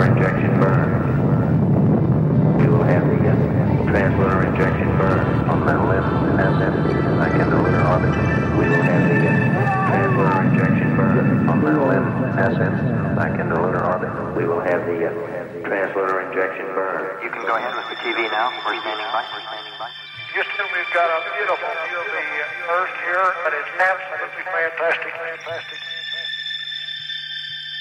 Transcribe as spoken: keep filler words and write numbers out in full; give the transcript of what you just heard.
translunar injection burn. We will have the uh, translunar injection burn on metal left ascent back into lunar orbit. We will have the uh, translunar injection burn on metal left ascent back into lunar orbit. We will have the uh, translunar injection burn. You can go ahead with the T V now. We're standing by. We're standing by. Houston, we've got a beautiful view of the Earth here, and it's absolutely fantastic. Fantastic.